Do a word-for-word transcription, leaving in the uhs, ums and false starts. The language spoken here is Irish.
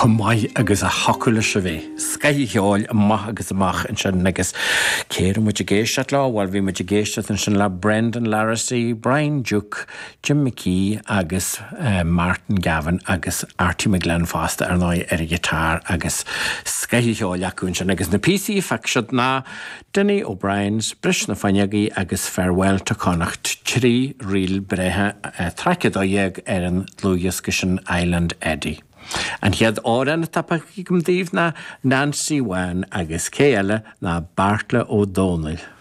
Chumai agus a hacula se bhé. Scaí cheáil math agus amach in sin agus céir muid a géisteat lá, bhil bhí muid a géisteat in sin le Brendan Larracy, Brian Duke, Jim McKee agus uh, Martin Gavin agus Artie McGlenn Foster ar náid ar a gitar agus scaí cheáil acuin sin agus na P C feicsiad ná Denny O'Brien's Bris na Fanneagaí agus Farewell to Connacht trí riil brethe uh, tracad ó dhéag ar an Lúiascushin Island Eddie. An head áran tapach gom díomh na Nancy Wan agus céile na Bartla O'Donnell.